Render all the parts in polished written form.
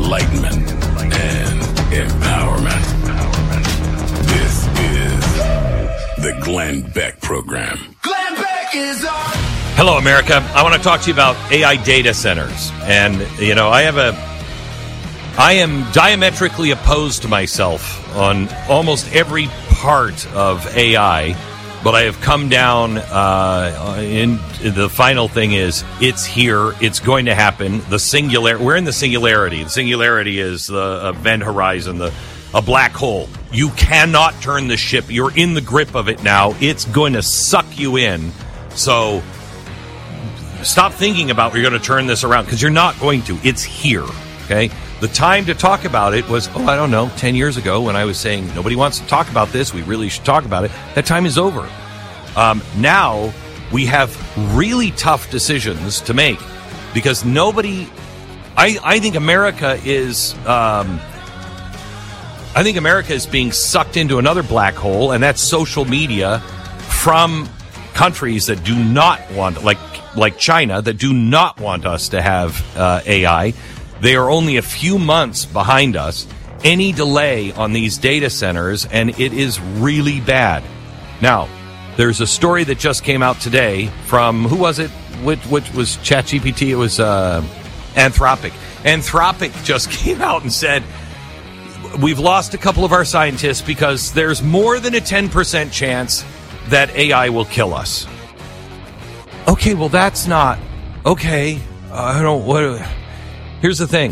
enlightenment and empowerment. This is the Glenn Beck Program. Glenn Beck is on. Hello, America. I want to talk to you about AI data centers. And, you know, I am diametrically opposed to myself on almost every part of AI. But I have come down in the final thing is it's here. It's going to happen. The singularity. We're in the singularity. The singularity is the event horizon, a black hole. You cannot turn the ship. You're in the grip of it now. It's going to suck you in. So stop thinking about you're going to turn this around because you're not going to. It's here. Okay. The time to talk about it was, 10 years ago when I was saying nobody wants to talk about this. We really should talk about it. That time is over. Now we have really tough decisions to make because I think America is being sucked into another black hole, and that's social media from countries that do not want, like China, that do not want us to have AI. They are only a few months behind us. Any delay on these data centers, and it is really bad. Now, there's a story that just came out today from, who was it? Which was ChatGPT? It was Anthropic. Anthropic just came out and said, we've lost a couple of our scientists because there's more than a 10% chance that AI will kill us. Okay, well, that's not... Okay, here's the thing.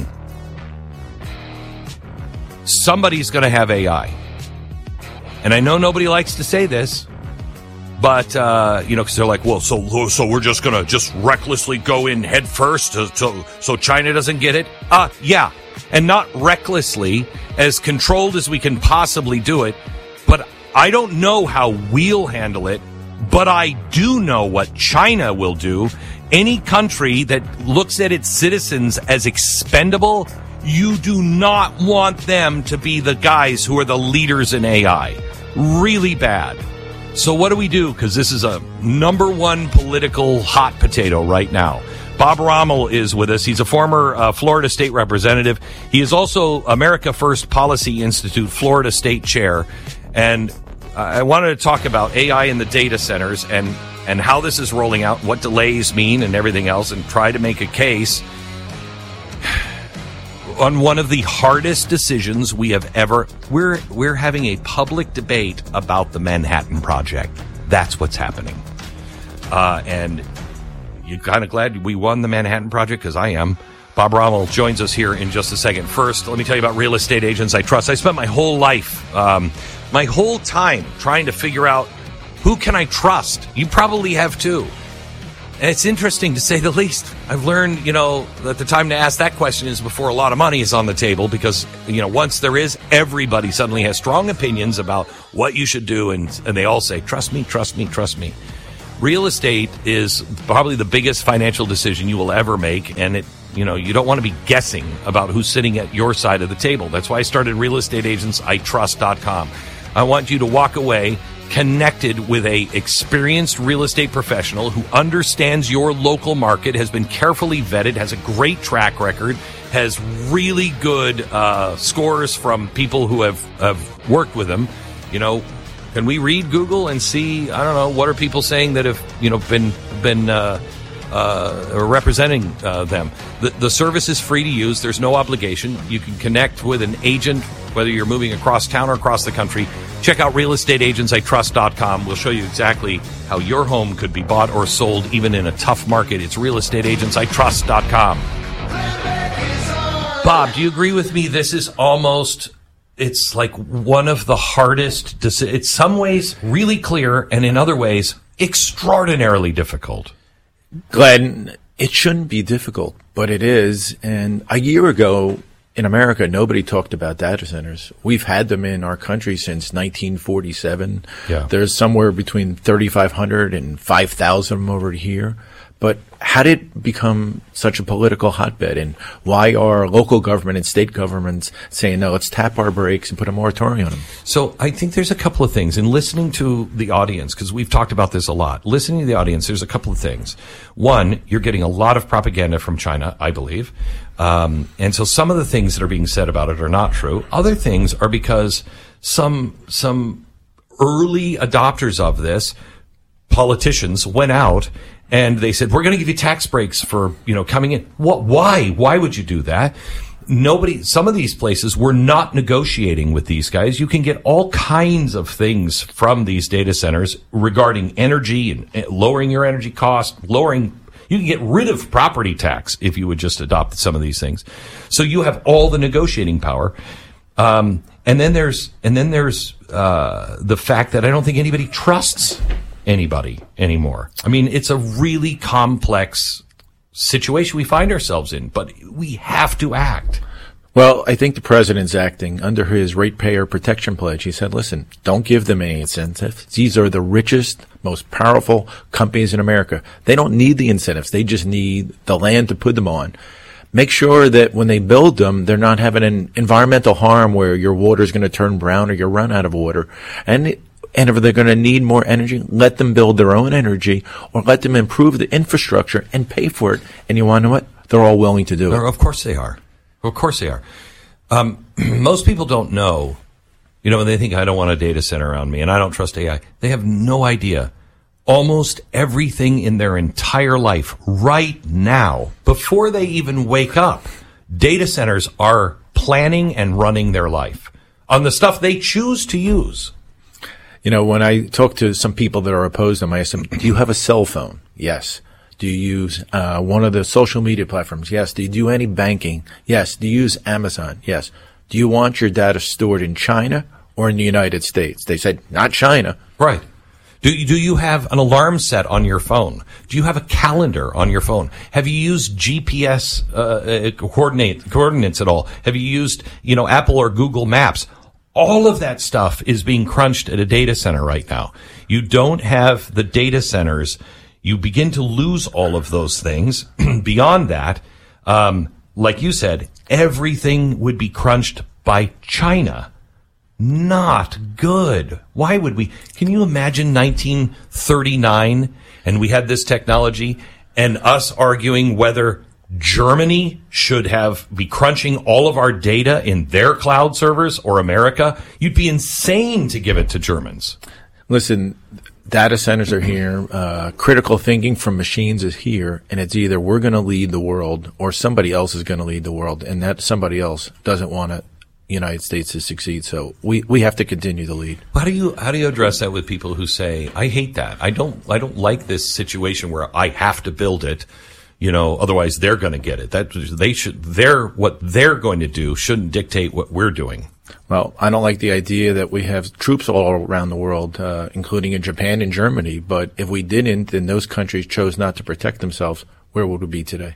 Somebody's going to have AI. And I know nobody likes to say this, but, because they're like, well, so we're just going to just recklessly go in head first so China doesn't get it? Yeah. And not recklessly, as controlled as we can possibly do it. But I don't know how we'll handle it, but I do know what China will do. Any country that looks at its citizens as expendable, you do not want them to be the guys who are the leaders in AI. Really bad. So what do we do? Because this is a number one political hot potato right now. Bob Rommel is with us. He's a former Florida state representative. He is also America First Policy Institute Florida state chair. And I wanted to talk about AI in the data centers and how this is rolling out, what delays mean and everything else, and try to make a case on one of the hardest decisions we have ever... We're having a public debate about the Manhattan Project. That's what's happening. And you're kind of glad we won the Manhattan Project, because I am. Bob Rommel joins us here in just a second. First, let me tell you about Real Estate Agents I Trust. I spent my whole life, my whole time trying to figure out who can I trust. You probably have too. And it's interesting, to say the least. I've learned, that the time to ask that question is before a lot of money is on the table, because, once there is, everybody suddenly has strong opinions about what you should do, and they all say, trust me, trust me, trust me. Real estate is probably the biggest financial decision you will ever make, and you don't want to be guessing about who's sitting at your side of the table. That's why I started realestateagentsitrust.com. I want you to walk away connected with a experienced real estate professional who understands your local market, has been carefully vetted, has a great track record, has really good scores from people who have worked with them. Can we read Google and see, what are people saying that have, been representing them? The service is free to use. There's no obligation. You can connect with an agent, whether you're moving across town or across the country. Check out realestateagentsitrust.com. We'll show you exactly how your home could be bought or sold, even in a tough market. It's realestateagentsitrust.com. Bob, do you agree with me? This is it's like one of the hardest, in some ways really clear, and in other ways extraordinarily difficult. Glenn, it shouldn't be difficult, but it is. And a year ago in America, nobody talked about data centers. We've had them in our country since 1947. Yeah. There's somewhere between 3,500 and 5,000 of them over here. But how did it become such a political hotbed? And why are local government and state governments saying, no, let's tap our brakes and put a moratorium on them? So I think there's a couple of things. In listening to the audience, because we've talked about this a lot, listening to the audience, there's a couple of things. One, you're getting a lot of propaganda from China, I believe. And so some of the things that are being said about it are not true. Other things are because some early adopters of this, politicians, went out and they said, we're going to give you tax breaks for, coming in. What? Why? Why would you do that? Some of these places were not negotiating with these guys. You can get all kinds of things from these data centers regarding energy and lowering your energy cost, you can get rid of property tax if you would just adopt some of these things. So you have all the negotiating power. And then there's the fact that I don't think anybody trusts anybody anymore. I mean, it's a really complex situation we find ourselves in, but we have to act. Well, I think the president's acting under his ratepayer protection pledge. He said, listen, don't give them any incentives. These are the richest, most powerful companies in America. They don't need the incentives. They just need the land to put them on. Make sure that when they build them, they're not having an environmental harm where your water is going to turn brown or you run out of water. And if they're going to need more energy, let them build their own energy or let them improve the infrastructure and pay for it. And you want to know what? They're all willing to do it. Of course they are. Of course they are. Most people don't know, they think I don't want a data center around me and I don't trust AI. They have no idea. Almost everything in their entire life right now, before they even wake up, data centers are planning and running their life on the stuff they choose to use. When I talk to some people that are opposed to them, I ask them, do you have a cell phone? Yes. Do you use one of the social media platforms? Yes. Do you do any banking? Yes. Do you use Amazon? Yes. Do you want your data stored in China or in the United States? They said, not China. Right. Do you have an alarm set on your phone? Do you have a calendar on your phone? Have you used GPS coordinates at all? Have you used, Apple or Google Maps? All of that stuff is being crunched at a data center right now. You don't have the data centers. You begin to lose all of those things. Beyond that, like you said, everything would be crunched by China. Not good. Why would we? Can you imagine 1939 and we had this technology and us arguing whether Germany should be crunching all of our data in their cloud servers or America? You'd be insane to give it to Germans. Listen, data centers are here. Critical thinking from machines is here. And it's either we're going to lead the world or somebody else is going to lead the world. And that somebody else doesn't want the United States to succeed. So we have to continue to lead. How do you address that with people who say, I hate that. I don't like this situation where I have to build it. Otherwise they're going to get it. What they're going to do shouldn't dictate what we're doing. Well, I don't like the idea that we have troops all around the world, including in Japan and Germany. But if we didn't, and those countries chose not to protect themselves, where would we be today?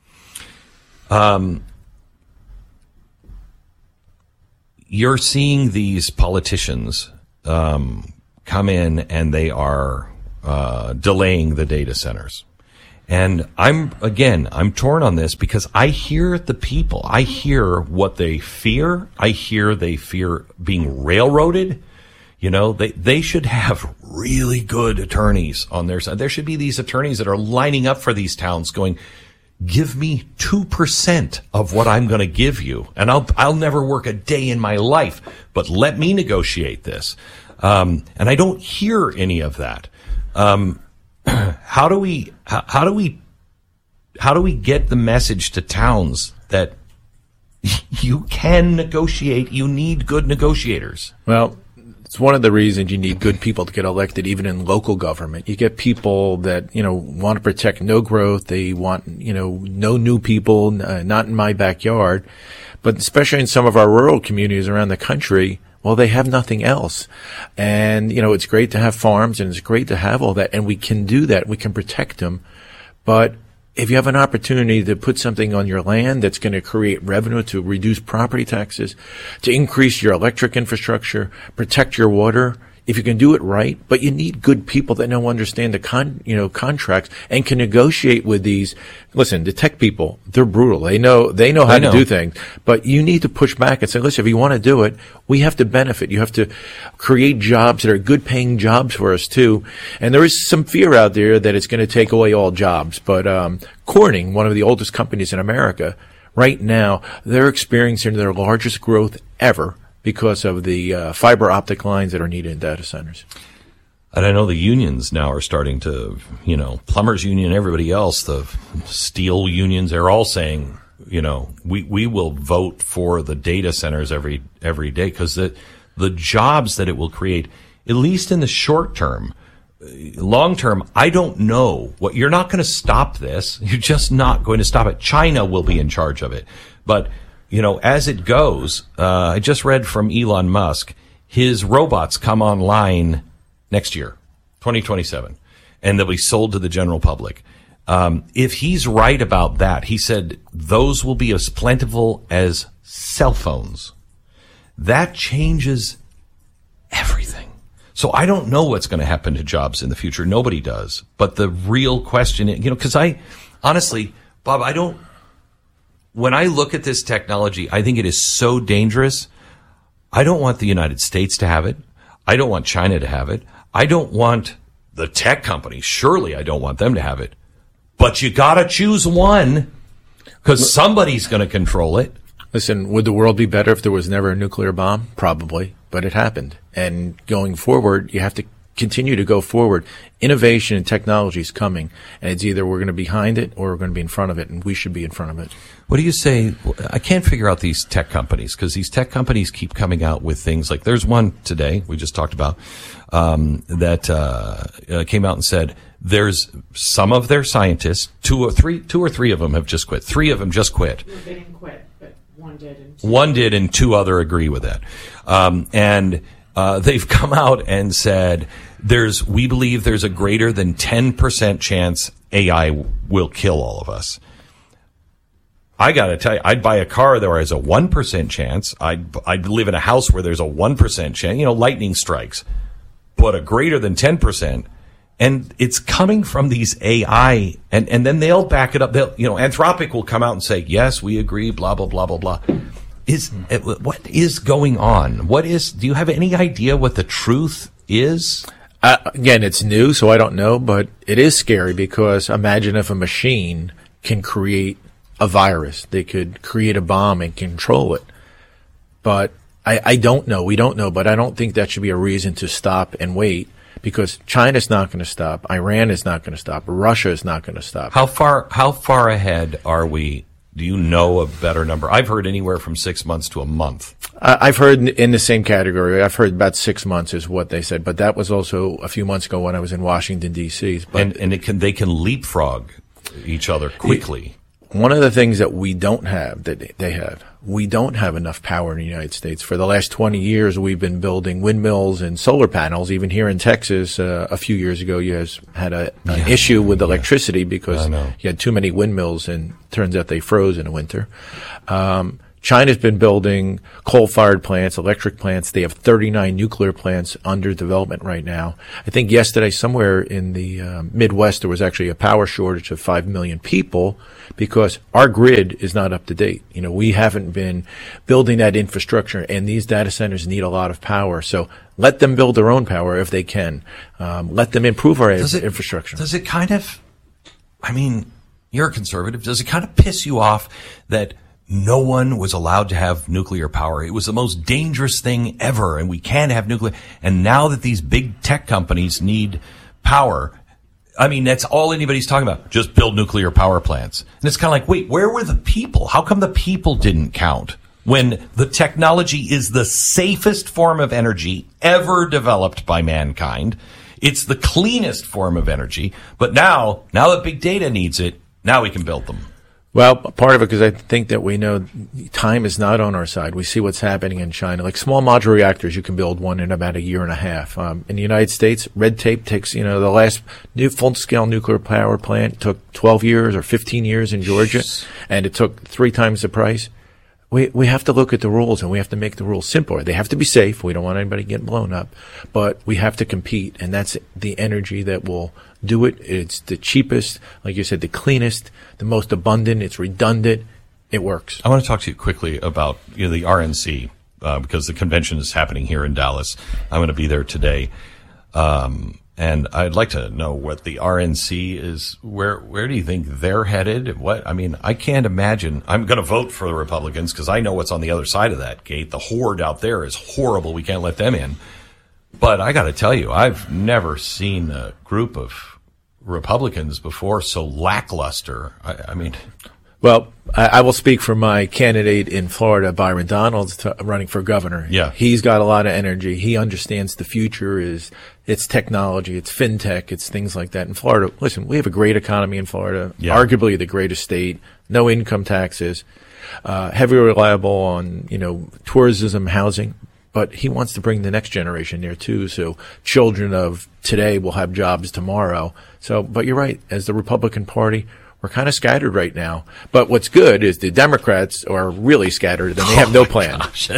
You're seeing these politicians come in and they are delaying the data centers. And I'm torn on this because I hear the people. I hear what they fear. I hear they fear being railroaded. They should have really good attorneys on their side. There should be these attorneys that are lining up for these towns going, give me 2% of what I'm going to give you. And I'll never work a day in my life, but let me negotiate this. And I don't hear any of that. How do we get the message to towns that you can negotiate? You need good negotiators. Well, it's one of the reasons you need good people to get elected, even in local government. You get people that, want to protect no growth. They want, no new people, not in my backyard. But especially in some of our rural communities around the country, well, they have nothing else. And, it's great to have farms and it's great to have all that. And we can do that. We can protect them. But if you have an opportunity to put something on your land that's going to create revenue, to reduce property taxes, to increase your electric infrastructure, protect your water, if you can do it right, but you need good people that understand the contracts and can negotiate with these. Listen, the tech people, they're brutal. They know how to do things, but you need to push back and say, listen, if you want to do it, we have to benefit. You have to create jobs that are good paying jobs for us too. And there is some fear out there that it's going to take away all jobs. But, Corning, one of the oldest companies in America, right now, they're experiencing their largest growth ever because of the fiber optic lines that are needed in data centers. And I know the unions now are starting to, plumbers union, everybody else, the steel unions, they're all saying, we will vote for the data centers every day because the jobs that it will create, at least in the short term, long term, I don't know what you're not going to stop this. You're just not going to stop it. China will be in charge of it. But, as it goes, I just read from Elon Musk, his robots come online next year, 2027, and they'll be sold to the general public. If he's right about that, he said those will be as plentiful as cell phones. That changes everything. So I don't know what's going to happen to jobs in the future. Nobody does. But the real question, because honestly, Bob, when I look at this technology, I think it is so dangerous. I don't want the United States to have it. I don't want China to have it. I don't want the tech companies. Surely I don't want them to have it. But you got to choose one because somebody's going to control it. Listen, would the world be better if there was never a nuclear bomb? Probably, but it happened. And going forward, you have to continue to go forward. Innovation and technology is coming, and it's either we're going to be behind it or we're going to be in front of it, and we should be in front of it. What do you say? I can't figure out these tech companies because these tech companies keep coming out with things like there's one today we just talked about that came out and said there's some of their scientists, two or three of them have just quit. 3 of them just quit. They didn't quit, but one did. One did, and 2 other agree with that. And they've come out and said we believe there's a greater than 10% chance AI will kill all of us. I got to tell you, I'd buy a car where there's a 1% chance. I'd live in a house where there's a 1% chance. Lightning strikes, but a greater than 10%. And it's coming from these AI, and then they'll back it up. Anthropic will come out and say, yes, we agree, blah, blah, blah, blah, blah. What is going on? Do you have any idea what the truth is? Again, it's new, so I don't know, but it is scary because imagine if a machine can create a virus. They could create a bomb and control it. But I don't know. We don't know, but I don't think that should be a reason to stop and wait because China's not going to stop. Iran is not going to stop. Russia is not going to stop. How far ahead are we? Do you know a better number? I've heard anywhere from 6 months to a month. I've heard in the same category. I've heard about 6 months is what they said, but that was also a few months ago when I was in Washington, D.C. But they can leapfrog each other quickly. One of the things that we don't have that they have, we don't have enough power in the United States. For the last 20 years, we've been building windmills and solar panels. Even here in Texas, a few years ago, you guys had an issue with electricity because you had too many windmills, and turns out they froze in the winter. China's been building coal-fired plants, electric plants. They have 39 nuclear plants under development right now. I think yesterday somewhere in the Midwest there was actually a power shortage of 5 million people because our grid is not up to date. We haven't been building that infrastructure, and these data centers need a lot of power. So let them build their own power if they can. Let them improve our infrastructure. Does it kind of, you're a conservative, does it kind of piss you off that no one was allowed to have nuclear power? It was the most dangerous thing ever, and we can't have nuclear. And now that these big tech companies need power, that's all anybody's talking about. Just build nuclear power plants. And it's kind of like, wait, where were the people? How come the people didn't count when the technology is the safest form of energy ever developed by mankind? It's the cleanest form of energy. But now that big data needs it, now we can build them. Well, part of it because I think that we know time is not on our side. We see what's happening in China. Like small modular reactors, you can build one in about a year and a half. In the United States, red tape takes, the last new full-scale nuclear power plant took 12 years or 15 years in Georgia, and it took 3 times the price. we have to look at the rules, and we have to make the rules simpler. They have to be safe. We don't want anybody getting blown up, but we have to compete, and that's the energy that will do it. It's the cheapest, like you said, the cleanest, the most abundant. It's redundant. It works. I want to talk to you quickly about the RNC because the convention is happening here in Dallas. I'm going to be there today. And I'd like to know what the RNC is. Where do you think they're headed? I can't imagine. I'm going to vote for the Republicans because I know what's on the other side of that gate. The horde out there is horrible. We can't let them in. But I got to tell you, I've never seen a group of Republicans before so lackluster. Well, I will speak for my candidate in Florida, Byron Donalds, running for governor. Yeah. He's got a lot of energy. He understands the future it's technology, it's fintech, it's things like that. In Florida, listen, we have a great economy in Florida, arguably the greatest state, no income taxes, heavily reliable on, tourism, housing. But he wants to bring the next generation there too. So children of today will have jobs tomorrow. But you're right. As the Republican Party, we're kind of scattered right now. But what's good is the Democrats are really scattered and they have no plan. Gosh,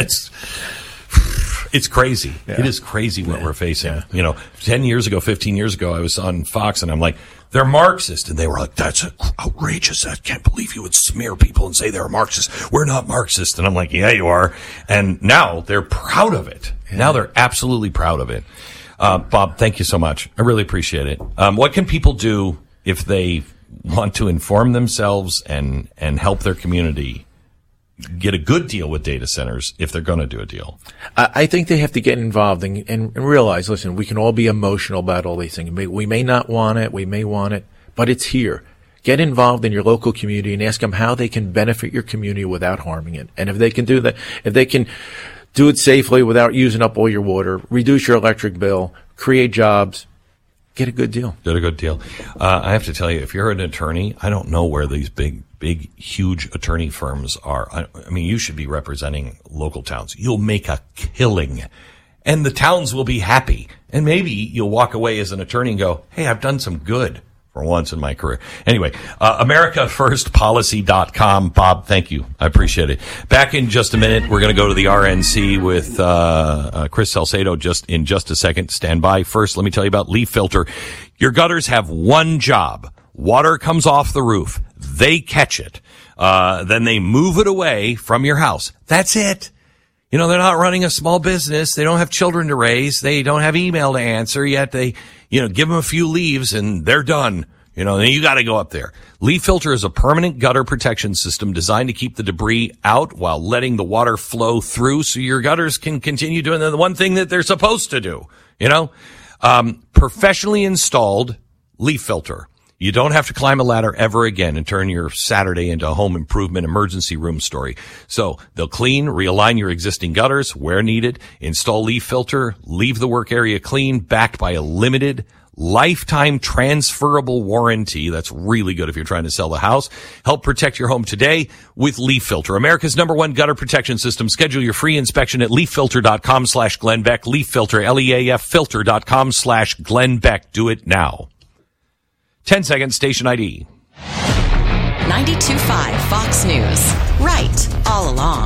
it's crazy. Yeah. It is crazy what we're facing. Yeah. 10 years ago, 15 years ago, I was on Fox and I'm like, they're Marxist. And they were like, that's outrageous. I can't believe you would smear people and say they're Marxist. We're not Marxist. And I'm like, yeah, you are. And now they're proud of it. Yeah. Now they're absolutely proud of it. Bob, thank you so much. I really appreciate it. What can people do if they want to inform themselves and help their community get a good deal with data centers if they're going to do a deal? I think they have to get involved and realize, listen, we can all be emotional about all these things. We may not want it. We may want it, but it's here. Get involved in your local community and ask them how they can benefit your community without harming it. And if they can do that, if they can do it safely without using up all your water, reduce your electric bill, create jobs, get a good deal. Get a good deal. I have to tell you, if you're an attorney, I don't know where these big, huge attorney firms are. I mean, you should be representing local towns. You'll make a killing, and the towns will be happy. And maybe you'll walk away as an attorney and go, hey, I've done some good for once in my career. Anyway, AmericaFirstPolicy.com. Bob, thank you. I appreciate it. Back in just a minute, we're going to go to the RNC with Chris Salcedo in just a second. Stand by. First, let me tell you about Leaf Filter. Your gutters have one job. Water comes off the roof. They catch it. Then they move it away from your house. That's it. They're not running a small business. They don't have children to raise. They don't have email to answer yet. They, give them a few leaves and they're done. Then you got to go up there. Leaf Filter is a permanent gutter protection system designed to keep the debris out while letting the water flow through so your gutters can continue doing the one thing that they're supposed to do. Professionally installed Leaf Filter. You don't have to climb a ladder ever again and turn your Saturday into a home improvement emergency room story. So they'll clean, realign your existing gutters where needed, install Leaf Filter, leave the work area clean, backed by a limited lifetime transferable warranty. That's really good if you're trying to sell the house. Help protect your home today with Leaf Filter, America's #1 gutter protection system. Schedule your free inspection at leaffilter.com/Glenn Beck. Leaf Filter, LEAF filter.com/Glenn Beck. Do it now. 10 seconds, station ID. 92.5 Fox News. Right all along.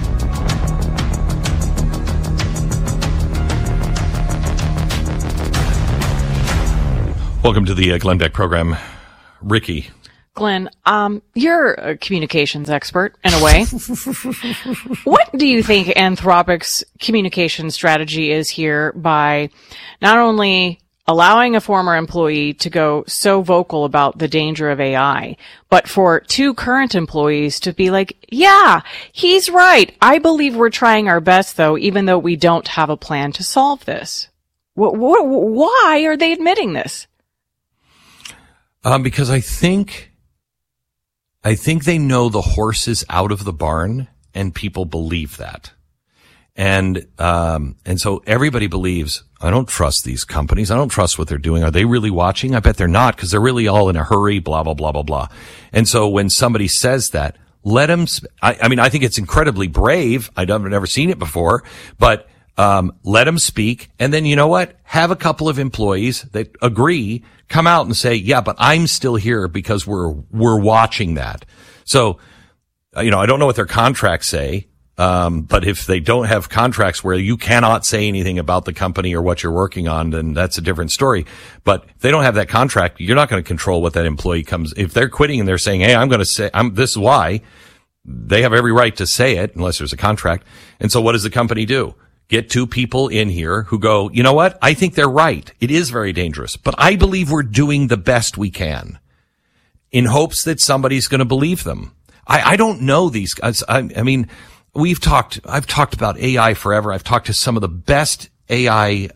Welcome to the Glenn Beck program. Ricky. Glenn, you're a communications expert in a way. What do you think Anthropic's communication strategy is here by not only allowing a former employee to go so vocal about the danger of AI, but for two current employees to be like, yeah, he's right. I believe we're trying our best, though, even though we don't have a plan to solve this. Why are they admitting this? Because I think they know the horse is out of the barn, and people believe that. And so everybody believes, I don't trust these companies. I don't trust what they're doing. Are they really watching? I bet they're not, because they're really all in a hurry, blah, blah, blah, blah, blah. And so when somebody says that, let them, I think it's incredibly brave. I've never seen it before, but, let them speak. And then you know what? Have a couple of employees that agree, come out and say, yeah, but I'm still here because we're watching that. So, I don't know what their contracts say. But if they don't have contracts where you cannot say anything about the company or what you're working on, then that's a different story. But if they don't have that contract, you're not going to control what that employee comes. If they're quitting and they're saying, hey, I'm going to say, this is why, they have every right to say it unless there's a contract. And so what does the company do? Get two people in here who go, you know what? I think they're right. It is very dangerous, but I believe we're doing the best we can in hopes that somebody's going to believe them. I don't know these guys. I mean, I've talked about AI forever. I've talked to some of the best AI,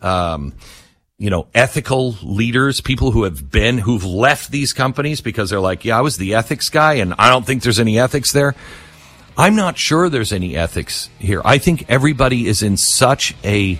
ethical leaders, people who've left these companies because they're like, yeah, I was the ethics guy and I don't think there's any ethics there. I'm not sure there's any ethics here. I think everybody is in such a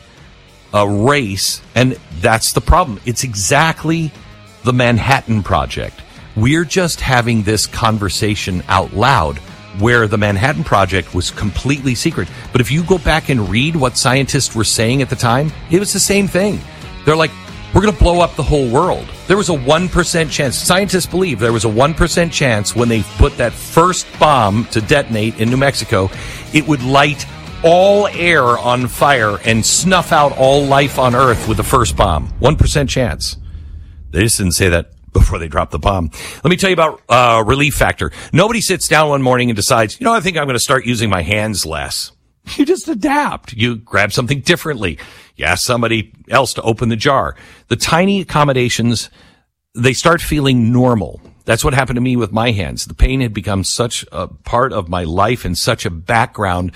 race, and that's the problem. It's exactly the Manhattan Project. We're just having this conversation out loud where the Manhattan Project was completely secret. But if you go back and read what scientists were saying at the time, it was the same thing. They're like, we're going to blow up the whole world. There was a 1% chance. Scientists believe there was a 1% chance when they put that first bomb to detonate in New Mexico, it would light all air on fire and snuff out all life on Earth with the first bomb. 1% chance. They just didn't say that before they dropped the bomb. Let me tell you about Relief Factor. Nobody sits down one morning and decides, I think I'm going to start using my hands less. You just adapt. You grab something differently. You ask somebody else to open the jar. The tiny accommodations, they start feeling normal. That's what happened to me with my hands. The pain had become such a part of my life and such a background.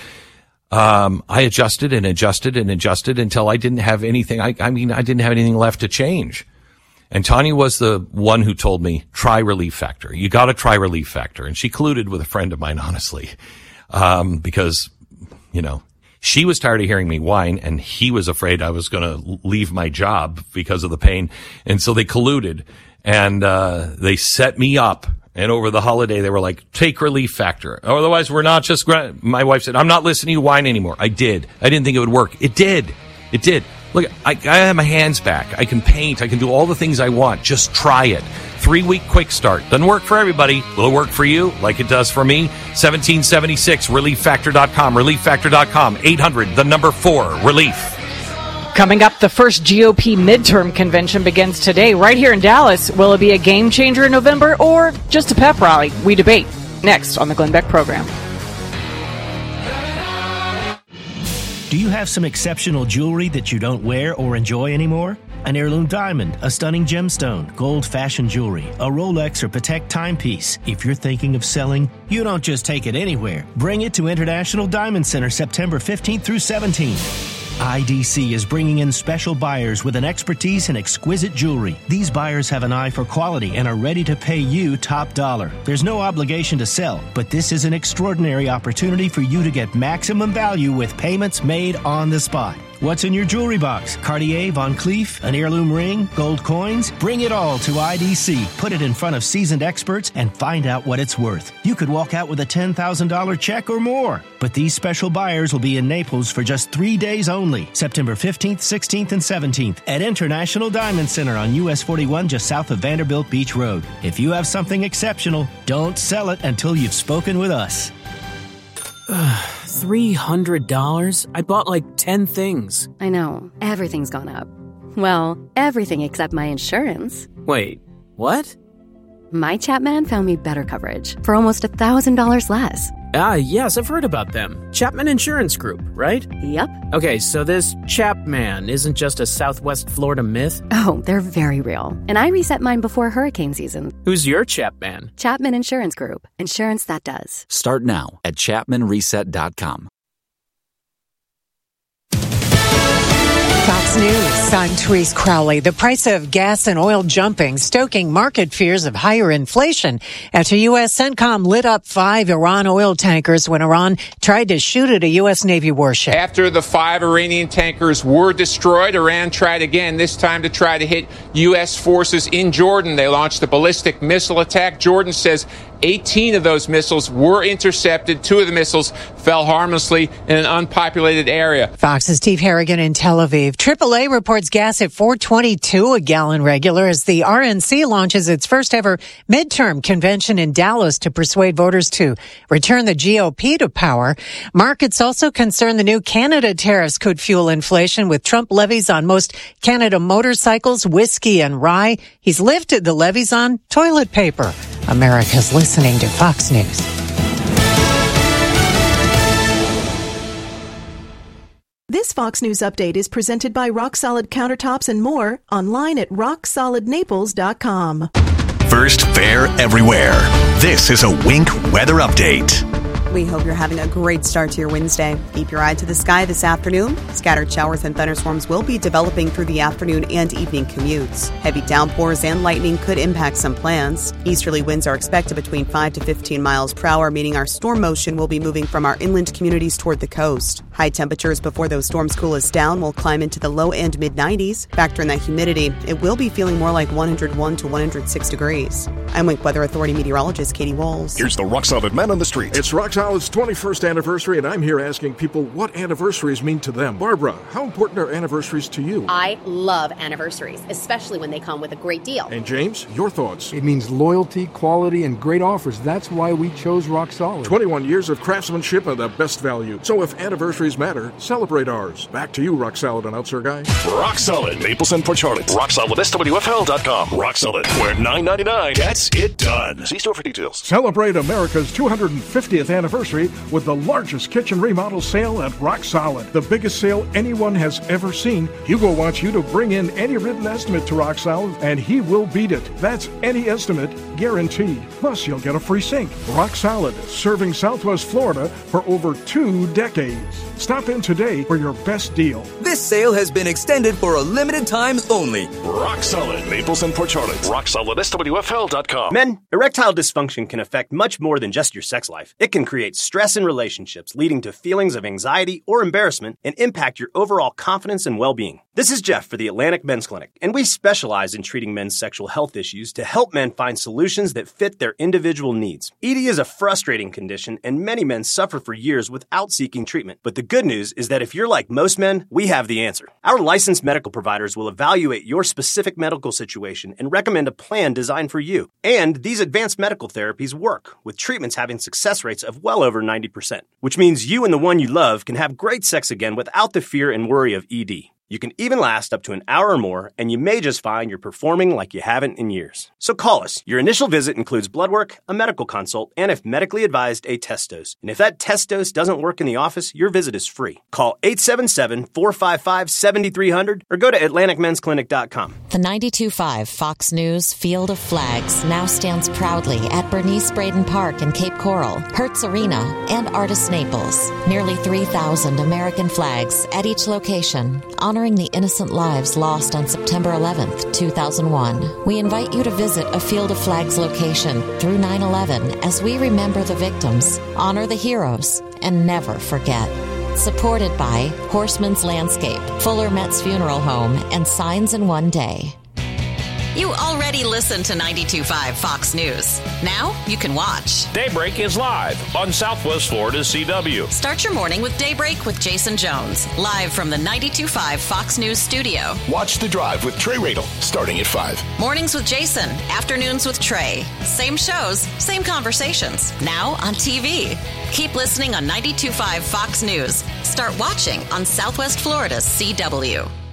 I adjusted and adjusted and adjusted until I didn't have anything. I didn't have anything left to change. And Tanya was the one who told me, try Relief Factor. You got to try Relief Factor. And she colluded with a friend of mine, honestly, because, she was tired of hearing me whine, and he was afraid I was going to leave my job because of the pain. And so they colluded, and they set me up. And over the holiday, they were like, take Relief Factor. Otherwise, we're not just... My wife said, I'm not listening to you whine anymore. I did. I didn't think it would work. It did. It did. Look, I have my hands back. I can paint. I can do all the things I want. Just try it. 3-week quick start. Doesn't work for everybody. Will it work for you like it does for me? 1776, ReliefFactor.com. ReliefFactor.com. 800, 4, Relief. Coming up, the first GOP midterm convention begins today right here in Dallas. Will it be a game changer in November or just a pep rally? We debate next on the Glenn Beck program. Do you have some exceptional jewelry that you don't wear or enjoy anymore? An heirloom diamond, a stunning gemstone, gold fashion jewelry, a Rolex or Patek timepiece. If you're thinking of selling, you don't just take it anywhere. Bring it to International Diamond Center September 15th through 17th. IDC is bringing in special buyers with an expertise in exquisite jewelry. These buyers have an eye for quality and are ready to pay you top dollar. There's no obligation to sell, but this is an extraordinary opportunity for you to get maximum value with payments made on the spot. What's in your jewelry box? Cartier, Van Cleef, an heirloom ring, gold coins? Bring it all to IDC. Put it in front of seasoned experts and find out what it's worth. You could walk out with a $10,000 check or more. But these special buyers will be in Naples for just 3 days only, September 15th, 16th, and 17th at International Diamond Center on US 41 just south of Vanderbilt Beach Road. If you have something exceptional, don't sell it until you've spoken with us. $300? I bought like 10 things. I know. Everything's gone up. Well, everything except my insurance. Wait, what? My Chapman found me better coverage for almost $1,000 less. Yes, I've heard about them. Chapman Insurance Group, right? Yep. Okay, so this Chapman isn't just a Southwest Florida myth? Oh, they're very real. And I reset mine before hurricane season. Who's your Chapman? Chapman Insurance Group. Insurance that does. Start now at ChapmanReset.com. Fox News, I'm Therese Crowley. The price of gas and oil jumping, stoking market fears of higher inflation after U.S. CENTCOM lit up 5 Iran oil tankers when Iran tried to shoot at a U.S. Navy warship. After the 5 Iranian tankers were destroyed, Iran tried again, this time to try to hit U.S. forces in Jordan. They launched a ballistic missile attack. Jordan says 18 of those missiles were intercepted. 2 of the missiles fell harmlessly in an unpopulated area. Fox's Steve Harrigan in Tel Aviv. AAA reports gas at $4.22 a gallon regular as the RNC launches its first ever midterm convention in Dallas to persuade voters to return the GOP to power. Markets also concerned the new Canada tariffs could fuel inflation with Trump levies on most Canada motorcycles, whiskey, and rye. He's lifted the levies on toilet paper. America's listening to Fox News. This Fox News update is presented by Rock Solid Countertops and more, online at rocksolidnaples.com. First, fair everywhere. This is a Wink weather update. We hope you're having a great start to your Wednesday. Keep your eye to the sky this afternoon. Scattered showers and thunderstorms will be developing through the afternoon and evening commutes. Heavy downpours and lightning could impact some plans. Easterly winds are expected between 5 to 15 miles per hour, meaning our storm motion will be moving from our inland communities toward the coast. High temperatures before those storms cool us down will climb into the low and mid-90s. Factor in that humidity, it will be feeling more like 101 to 106 degrees. I'm Wink Weather Authority meteorologist Katie Walls. Here's the Rock Solid Man on the street. It's Rock Solid's 21st anniversary, and I'm here asking people what anniversaries mean to them. Barbara, how important are anniversaries to you? I love anniversaries, especially when they come with a great deal. And James, your thoughts? It means loyalty, quality, and great offers. That's why we chose Rock Solid. 21 years of craftsmanship and the best value. So if anniversaries matter, celebrate ours. Back to you, Rock Solid announcer guy. Rock Solid, Maples and Port Charlotte. Rock Solid, SWFL.com. Rock Solid, where $9.99 gets it done. See store for details. Celebrate America's 250th anniversary with the largest kitchen remodel sale at Rock Solid. The biggest sale anyone has ever seen. Hugo wants you to bring in any written estimate to Rock Solid, and he will beat it. That's any estimate, guaranteed. Plus, you'll get a free sink. Rock Solid, serving Southwest Florida for over 2 decades. Stop in today for your best deal. This sale has been extended for a limited time only. Rock Solid, Maples and Port Charlotte. Rock Solid, SWFL.com. Men, erectile dysfunction can affect much more than just your sex life. It can create stress in relationships, leading to feelings of anxiety or embarrassment, and impact your overall confidence and well-being. This is Jeff for the Atlantic Men's Clinic, and we specialize in treating men's sexual health issues to help men find solutions that fit their individual needs. ED is a frustrating condition, and many men suffer for years without seeking treatment. But the good news is that if you're like most men, we have the answer. Our licensed medical providers will evaluate your specific medical situation and recommend a plan designed for you. And these advanced medical therapies work, with treatments having success rates of well over 90%, which means you and the one you love can have great sex again without the fear and worry of ED. You can even last up to an hour or more, and you may just find you're performing like you haven't in years. So call us. Your initial visit includes blood work, a medical consult, and if medically advised, a test dose. And if that test dose doesn't work in the office, your visit is free. Call 877-455-7300 or go to AtlanticMen'sClinic.com. The 92.5 Fox News Field of Flags now stands proudly at Bernice Braden Park in Cape Coral, Hertz Arena, and Artist Naples. Nearly 3,000 American flags at each location, honoring the innocent lives lost on September 11th, 2001. We invite you to visit a Field of Flags location through 9/11 as we remember the victims, honor the heroes, and never forget. Supported by Horseman's Landscape, Fuller Metz Funeral Home, and Signs in One Day. You already listen to 92.5 Fox News. Now you can watch. Daybreak is live on Southwest Florida's CW. Start your morning with Daybreak with Jason Jones, live from the 92.5 Fox News studio. Watch The Drive with Trey Radel, starting at 5. Mornings with Jason, afternoons with Trey. Same shows, same conversations. Now on TV. Keep listening on 92.5 Fox News. Start watching on Southwest Florida's CW.